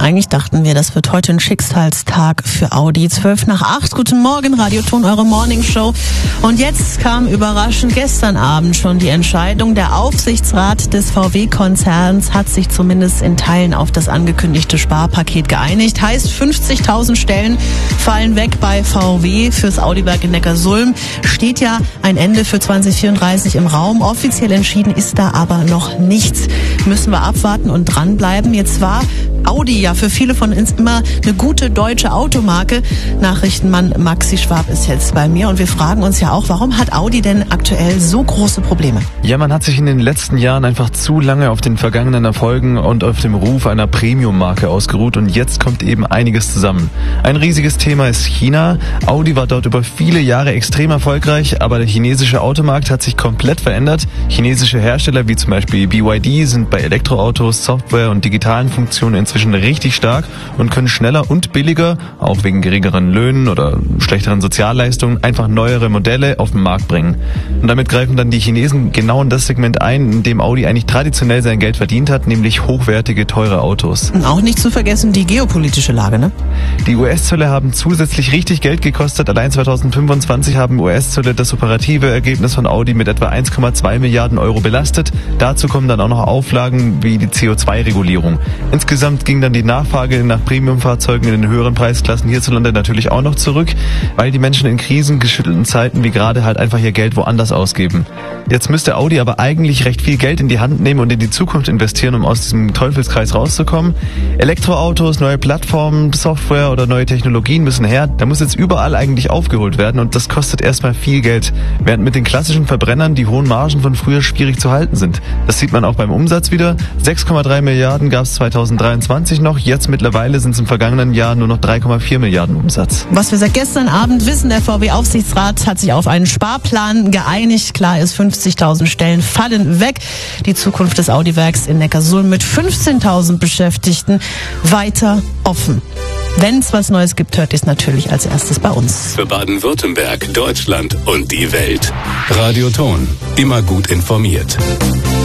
Eigentlich dachten wir, das wird heute ein Schicksalstag für Audi. 7:55. Guten Morgen, Radioton, eure Morningshow. Und jetzt kam überraschend gestern Abend schon die Entscheidung. Der Aufsichtsrat des VW-Konzerns hat sich zumindest in Teilen auf das angekündigte Sparpaket geeinigt. Heißt, 50.000 Stellen fallen weg bei VW fürs Audi-Werk in Neckarsulm. Steht ja ein Ende für 2034 im Raum. Offiziell entschieden ist da aber noch nichts. Müssen wir abwarten und dranbleiben. Jetzt war Audi ja für viele von uns immer eine gute deutsche Automarke. Nachrichtenmann Maxi Schwab ist jetzt bei mir und wir fragen uns ja auch, warum hat Audi denn aktuell so große Probleme? Ja, man hat sich in den letzten Jahren einfach zu lange auf den vergangenen Erfolgen und auf dem Ruf einer Premium-Marke ausgeruht und jetzt kommt eben einiges zusammen. Ein riesiges Thema ist China. Audi war dort über viele Jahre extrem erfolgreich, aber der chinesische Automarkt hat sich komplett verändert. Chinesische Hersteller wie zum Beispiel BYD sind bei Elektroautos, Software und digitalen Funktionen inzwischen richtig stark und können schneller und billiger, auch wegen geringeren Löhnen oder schlechteren Sozialleistungen, einfach neuere Modelle auf den Markt bringen. Und damit greifen dann die Chinesen genau in das Segment ein, in dem Audi eigentlich traditionell sein Geld verdient hat, nämlich hochwertige, teure Autos. Und auch nicht zu vergessen die geopolitische Lage, ne? Die US-Zölle haben zusätzlich richtig Geld gekostet. Allein 2025 haben US-Zölle das operative Ergebnis von Audi mit etwa 1,2 Milliarden Euro belastet. Dazu kommen dann auch noch Auflagen wie die CO2-Regulierung. Insgesamt ging dann die Nachfrage nach Premiumfahrzeugen in den höheren Preisklassen hierzulande natürlich auch noch zurück, weil die Menschen in krisengeschüttelten Zeiten wie gerade halt einfach ihr Geld woanders ausgeben. Jetzt müsste Audi aber eigentlich recht viel Geld in die Hand nehmen und in die Zukunft investieren, um aus diesem Teufelskreis rauszukommen. Elektroautos, neue Plattformen, Software oder neue Technologien müssen her. Da muss jetzt überall eigentlich aufgeholt werden und das kostet erstmal viel Geld, während mit den klassischen Verbrennern die hohen Margen von früher schwierig zu halten sind. Das sieht man auch beim Umsatz wieder. 6,3 Milliarden gab es 2023 noch, jetzt mittlerweile sind es im vergangenen Jahr nur noch 3,4 Milliarden Umsatz. Was wir seit gestern Abend wissen, der VW-Aufsichtsrat hat sich auf einen Sparplan geeinigt. Klar ist, 50.000 Stellen fallen weg. Die Zukunft des Audi-Werks in Neckarsulm mit 15.000 Beschäftigten weiter offen. Wenn es was Neues gibt, hört ihr es natürlich als erstes bei uns. Für Baden-Württemberg, Deutschland und die Welt. Radioton. Immer gut informiert.